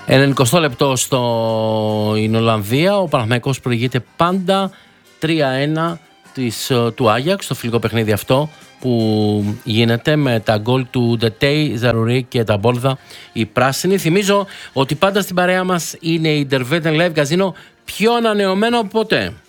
90 λεπτό στην Ολλανδία. Ο Παναθηναϊκός προηγείται πάντα 3-1 του Άγιαξ, το φιλικό παιχνίδι αυτό που γίνεται με τα γκολ του Ντετέι, Ζαρουρί και τα Μπόλδα η πράσινη. Θυμίζω ότι πάντα στην παρέα μας είναι η Interveten Live Casino, πιο ανανεωμένο από ποτέ.